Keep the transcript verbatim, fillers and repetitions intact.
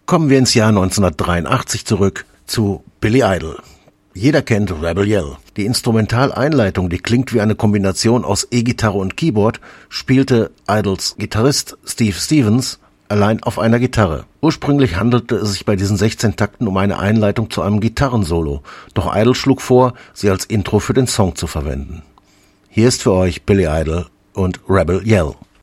Kommen wir ins Jahr neunzehnhundertdreiundachtzig zurück zu Billy Idol. Jeder kennt Rebel Yell. Die Instrumentaleinleitung, die klingt wie eine Kombination aus E-Gitarre und Keyboard, spielte Idols Gitarrist Steve Stevens allein auf einer Gitarre. Ursprünglich handelte es sich bei diesen sechzehn Takten um eine Einleitung zu einem Gitarrensolo, doch Idol schlug vor, sie als Intro für den Song zu verwenden. Hier ist für euch Billy Idol und Rebel Yell.